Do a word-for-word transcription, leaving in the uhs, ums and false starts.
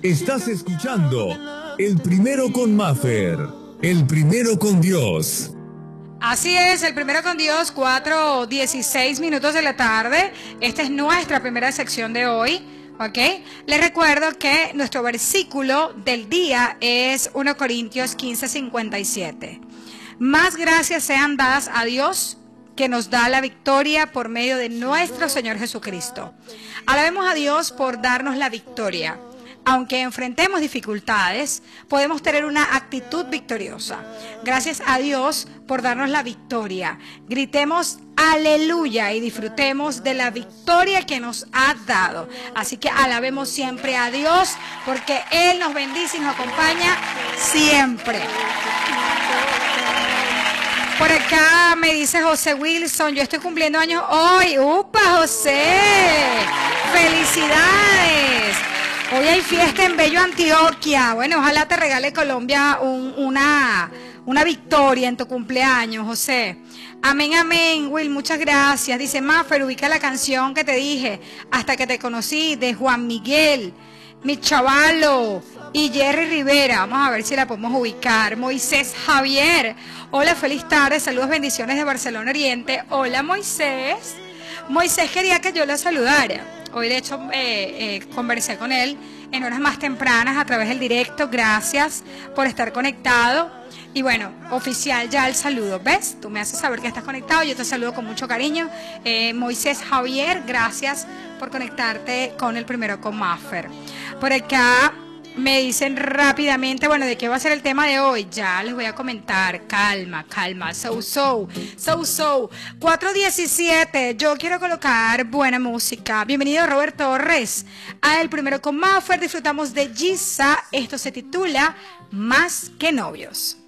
Estás escuchando El Primero con Maffer, El Primero con Dios. Así es, El Primero con Dios, cuatro dieciséis minutos de la tarde. Esta es nuestra primera sección de hoy, ¿ok? Les recuerdo que nuestro versículo del día es primera Corintios quince, cincuenta y siete. Más gracias sean dadas a Dios, que nos da la victoria por medio de nuestro Señor Jesucristo. Alabemos a Dios por darnos la victoria. Aunque enfrentemos dificultades, podemos tener una actitud victoriosa. Gracias a Dios por darnos la victoria. Gritemos aleluya y disfrutemos de la victoria que nos ha dado. Así que alabemos siempre a Dios porque Él nos bendice y nos acompaña siempre. Por acá me dice José Wilson, yo estoy cumpliendo años hoy. ¡Upa, José! ¡Felicidades! Hoy hay fiesta en Bello, Antioquia. Bueno, ojalá te regale Colombia un, una, una victoria en tu cumpleaños, José. Amén, amén, Will, muchas gracias. Dice Maffer, ubica la canción que te dije, Hasta que te conocí, de Juan Miguel, Mi Chavalo y Jerry Rivera. Vamos a ver si la podemos ubicar. Moisés Javier. Hola, feliz tarde. Saludos, bendiciones de Barcelona Oriente. Hola, Moisés. Moisés quería que yo lo saludara. Hoy, de hecho, eh, eh, conversé con él en horas más tempranas a través del directo. Gracias por estar conectado. Y bueno, oficial ya el saludo. ¿Ves? Tú me haces saber que estás conectado. Yo te saludo con mucho cariño. Eh, Moisés Javier, gracias por conectarte con El Primero con Maffer. Por acá me dicen rápidamente, bueno, ¿de qué va a ser el tema de hoy? Ya les voy a comentar. Calma, calma. So, so, so, so. cuatro diecisiete. Yo quiero colocar buena música. Bienvenido, Robert Torres, a El Primero con Maffer. Disfrutamos de Giza. Esto se titula Más que Novios.